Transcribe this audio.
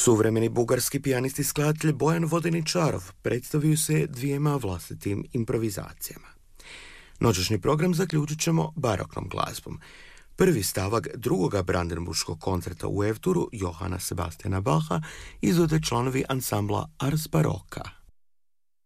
Suvremeni bugarski pijanist i skladatelj Bojan Vodeničarov predstavio se dvijema vlastitim improvizacijama. Noćašnji program zaključit ćemo baroknom glazbom. Prvi stavak drugoga Brandenburškog koncerta u F-duru Johana Sebastiana Bacha izvode članovi ansambla Ars Baroka.